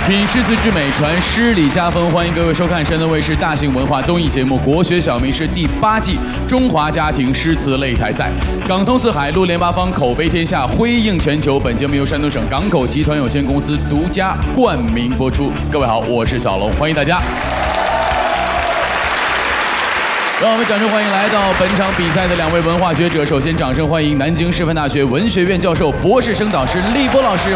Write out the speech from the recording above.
品诗词之美，传诗礼家风。欢迎各位收看山东卫视大型文化综艺节目《国学小名诗》第8季中华家庭诗词擂台赛。港通四海，路连八方，口碑天下，辉映全球。本节目由山东省港口集团有限公司独家冠名播出。各位好，我是小龙，欢迎大家。让我们掌声欢迎来到本场比赛的2位文化学者。首先，掌声欢迎南京师范大学文学院教授、博士生导师厉波老师。